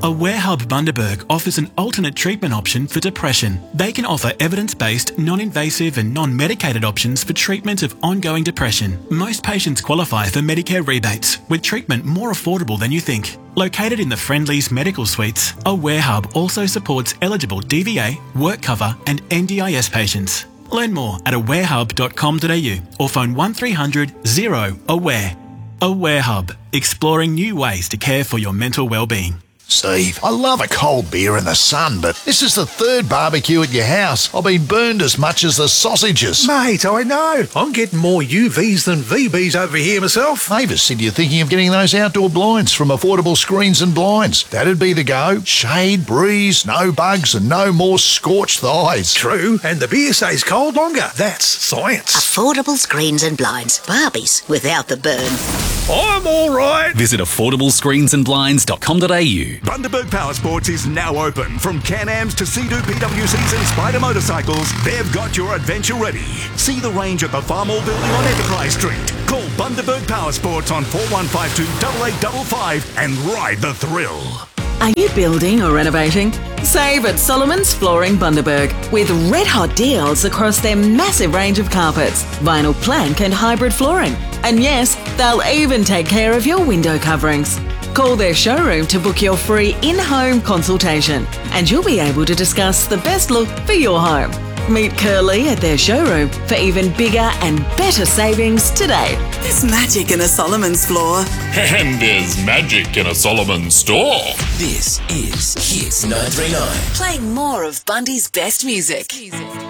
Aware Hub Bundaberg offers an alternate treatment option for depression. They can offer evidence-based, non-invasive and non-medicated options for treatment of ongoing depression. Most patients qualify for Medicare rebates, with treatment more affordable than you think. Located in the Friendly's medical suites, Aware Hub also supports eligible DVA, work cover and NDIS patients. Learn more at awarehub.com.au or phone 1300 0 AWARE. Aware Hub, exploring new ways to care for your mental well-being. Steve, I love a cold beer in the sun, but this is the third barbecue at your house. I've been burned as much as the sausages. Mate, I know. I'm getting more UVs than VBs over here myself. Mavis said you're thinking of getting those outdoor blinds from Affordable Screens and Blinds. That'd be the go. Shade, breeze, no bugs and no more scorched thighs. True, and the beer stays cold longer. That's science. Affordable Screens and Blinds. Barbies without the burn. I'm all right. Visit affordablescreensandblinds.com.au. Bundaberg Power Sports is now open. From Can-Ams to Sea-Doo PWCs and Spider motorcycles, they've got your adventure ready. See the range at the Farmall Building on Enterprise Street. Call Bundaberg Power Sports on 4152 8855 and ride the thrill. Are you building or renovating? Save at Solomon's Flooring Bundaberg with red-hot deals across their massive range of carpets, vinyl plank and hybrid flooring. And yes, they'll even take care of your window coverings. Call their showroom to book your free in-home consultation and you'll be able to discuss the best look for your home. Meet Curly at their showroom for even bigger and better savings today. There's magic in a Solomon's floor. And there's magic in a Solomon's store. This is Hits 939. Playing more of Bundy's best music.